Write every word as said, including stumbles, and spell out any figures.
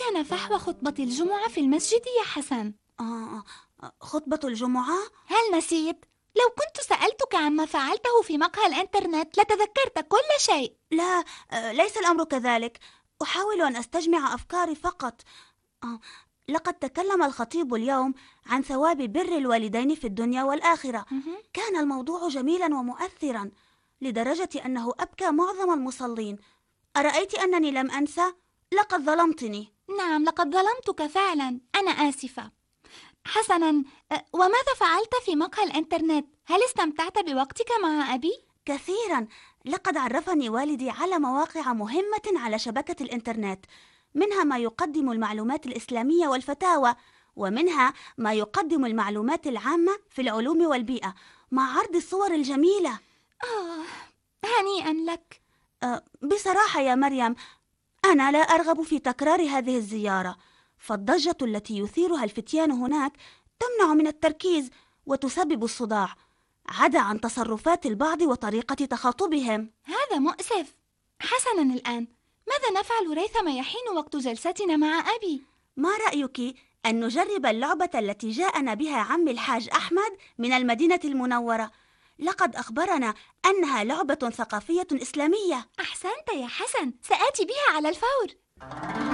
كان فحوى خطبة الجمعة في المسجد يا حسن؟ آه خطبة الجمعة؟ هل نسيت؟ لو كنت سألتك عما فعلته في مقهى الإنترنت لتذكرت كل شيء. لا، ليس الأمر كذلك. أحاول أن أستجمع أفكاري فقط. آه لقد تكلم الخطيب اليوم عن ثواب بر الوالدين في الدنيا والآخرة. كان الموضوع جميلا ومؤثرا لدرجة أنه أبكى معظم المصلين. أرأيت أنني لم أنسى؟ لقد ظلمتني. نعم، لقد ظلمتك فعلا، أنا آسفة. حسنا، وماذا فعلت في مقهى الإنترنت؟ هل استمتعت بوقتك مع أبي؟ كثيرا. لقد عرفني والدي على مواقع مهمة على شبكة الإنترنت، منها ما يقدم المعلومات الإسلامية والفتاوى، ومنها ما يقدم المعلومات العامة في العلوم والبيئة مع عرض الصور الجميلة. آه، هنيئا لك. أه بصراحة يا مريم، أنا لا أرغب في تكرار هذه الزيارة، فالضجة التي يثيرها الفتيان هناك تمنع من التركيز وتسبب الصداع، عدا عن تصرفات البعض وطريقة تخاطبهم. هذا مؤسف. حسنا، الآن ماذا نفعل ريثما يحين وقت جلستنا مع أبي؟ ما رأيك أن نجرب اللعبة التي جاءنا بها عمي الحاج أحمد من المدينة المنورة؟ لقد أخبرنا أنها لعبة ثقافية إسلامية. أحسنت يا حسن، سآتي بها على الفور.